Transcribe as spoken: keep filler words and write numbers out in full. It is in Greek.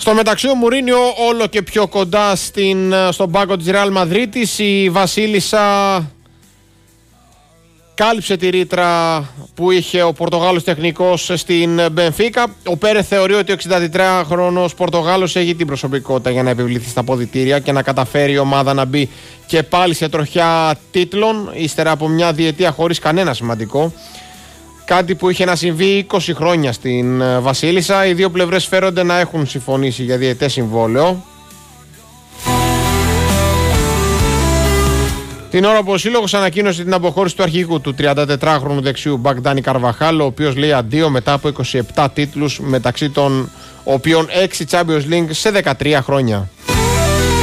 Στο μεταξύ ο Μουρίνιο όλο και πιο κοντά στην, στον πάγκο της Ρεάλ Μαδρίτης. Η Βασίλισσα κάλυψε τη ρήτρα που είχε ο Πορτογάλος τεχνικός στην Μπενφίκα. Ο Πέρεθ θεωρεί ότι ο εξηντατετράχρονος Πορτογάλος έχει την προσωπικότητα για να επιβληθεί στα αποδυτήρια και να καταφέρει η ομάδα να μπει και πάλι σε τροχιά τίτλων ύστερα από μια διετία χωρίς κανένα σημαντικό. Κάτι που είχε να συμβεί είκοσι χρόνια στην Βασίλισσα. Οι δύο πλευρές φέρονται να έχουν συμφωνήσει για διετές συμβόλαιο. Την ώρα που ο σύλλογος ανακοίνωσε την αποχώρηση του αρχηγού του τριαντατετράχρονου δεξιού Μπαγντάνι Καρβαχάλ, ο οποίος λέει αντίο μετά από είκοσι επτά τίτλους, μεταξύ των οποίων έξι Champions League σε δεκατρία χρόνια.